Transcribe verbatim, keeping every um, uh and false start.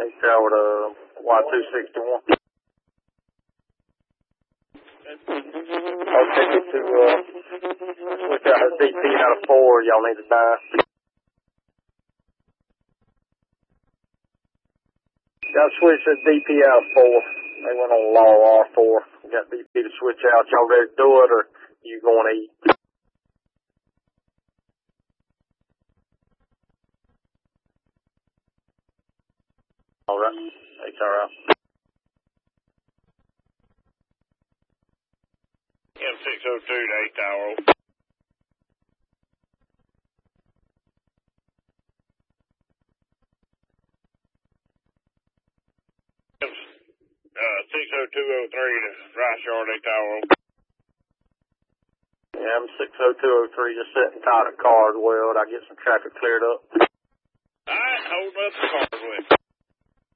eight tower to Y two sixty-one. I'll take it to, uh, switch out a D P out of four. Y'all need to die. Got to switch the D P out of four. They went on law R four. Got D P to switch out. Y'all ready to do it, or you going to eat? All right. H R out. M six oh two to eight tower. Uh, six oh two oh three to Rice Yard, eight tower. Yeah, I'm six oh two oh three just sitting tight at Carswell. I get some traffic cleared up. Alright, hold up the Carswell.